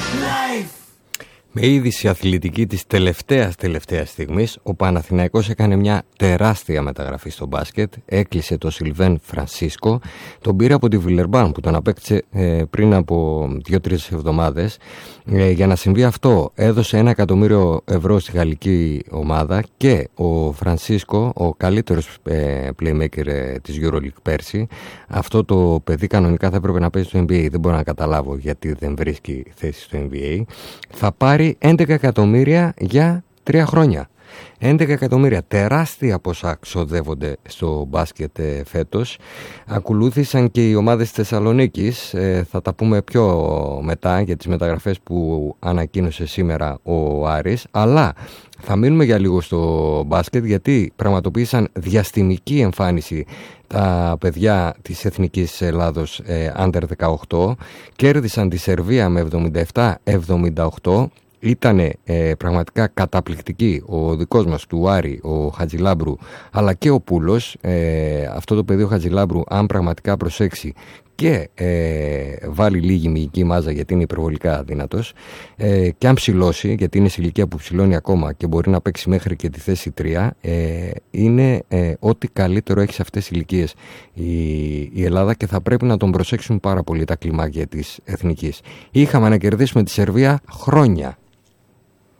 Με είδηση αθλητική της τελευταίας στιγμής, ο Παναθηναϊκός έκανε μια τεράστια μεταγραφή στο μπάσκετ. Έκλεισε το Σιλβέν Φρανσίσκο, τον πήρε από τη Βιλερμπάν που τον απέκτησε πριν από 2-3 εβδομάδες. Για να συμβεί αυτό έδωσε 1 εκατομμύριο ευρώ στη γαλλική ομάδα και ο Φρανσίσκο, ο καλύτερος playmaker της EuroLeague πέρσι, αυτό το παιδί κανονικά θα έπρεπε να παίζει στο NBA. Δεν μπορώ να καταλάβω γιατί δεν βρίσκει θέση στο NBA. Θα πάρει 11 εκατομμύρια για 3 χρόνια. 11 εκατομμύρια, τεράστια ποσά ξοδεύονται στο μπάσκετ φέτος. Ακολούθησαν και οι ομάδες της Θεσσαλονίκης, θα τα πούμε πιο μετά για τις μεταγραφές που ανακοίνωσε σήμερα ο Άρης, αλλά θα μείνουμε για λίγο στο μπάσκετ γιατί πραγματοποίησαν διαστημική εμφάνιση τα παιδιά της Εθνικής Ελλάδος Under 18, κέρδισαν τη Σερβία με 77-78. Ήτανε πραγματικά καταπληκτική ο δικός μας του Άρη, ο Χατζηλάμπρου, αλλά και ο Πούλος. Αυτό το παιδί ο Χατζηλάμπρου, αν πραγματικά προσέξει και βάλει λίγη μυϊκή μάζα, γιατί είναι υπερβολικά δυνατός, και αν ψηλώσει, γιατί είναι σε ηλικία που ψηλώνει ακόμα και μπορεί να παίξει μέχρι και τη θέση 3, είναι ό,τι καλύτερο έχει σε αυτές τις ηλικίες η Ελλάδα και θα πρέπει να τον προσέξουν πάρα πολύ τα κλιμάκια της εθνικής. Είχαμε να κερδίσουμε τη Σερβία χρόνια